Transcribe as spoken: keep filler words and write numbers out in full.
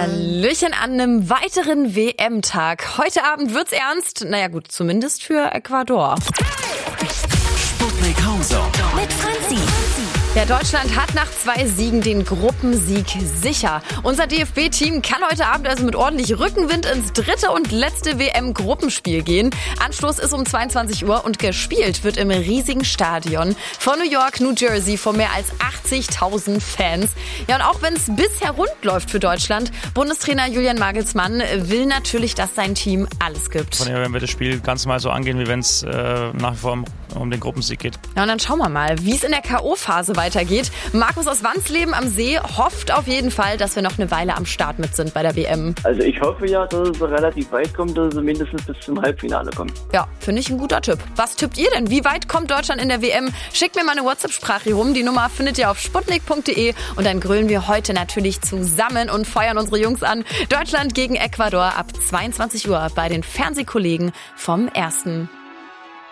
Hallöchen an einem weiteren W M-Tag. Heute Abend wird's ernst. Naja gut, zumindest für Ecuador. Sputnik Countdown mit Franzi. Ja, Deutschland hat nach zwei Siegen den Gruppensieg sicher. Unser D F B-Team kann heute Abend also mit ordentlich Rückenwind ins dritte und letzte W M-Gruppenspiel gehen. Anstoß ist um zweiundzwanzig Uhr und gespielt wird im riesigen Stadion von New York, New Jersey vor mehr als achtzigtausend Fans. Ja, und auch wenn es bisher rund läuft für Deutschland, Bundestrainer Julian Nagelsmann will natürlich, dass sein Team alles gibt. Von daher werden wir das Spiel ganz normal so angehen, wie wenn es äh, nach wie vor um, um den Gruppensieg geht. Ja, und dann schauen wir mal, wie es in der K O-Phase weitergeht. Markus aus Wansleben am See hofft auf jeden Fall, dass wir noch eine Weile am Start mit sind bei der W M. Also ich hoffe ja, dass es relativ weit kommt, dass es mindestens bis zum Halbfinale kommt. Ja, finde ich ein guter Tipp. Was tippt ihr denn? Wie weit kommt Deutschland in der W M? Schickt mir mal eine WhatsApp-Sprache rum. Die Nummer findet ihr auf sputnik punkt de und dann grölen wir heute natürlich zusammen und feuern unsere Jungs an. Deutschland gegen Ecuador ab zweiundzwanzig Uhr bei den Fernsehkollegen vom Ersten.